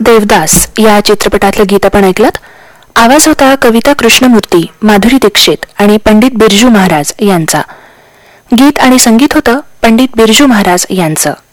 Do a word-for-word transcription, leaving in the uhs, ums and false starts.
देवदास या चित्रपटातलं गीत आपण ऐकलत. आवाज होता कविता कृष्णमूर्ती, माधुरी दीक्षित आणि पंडित बिरजू महाराज यांचा. गीत आणि संगीत होतं पंडित बिरजू महाराज यांचं.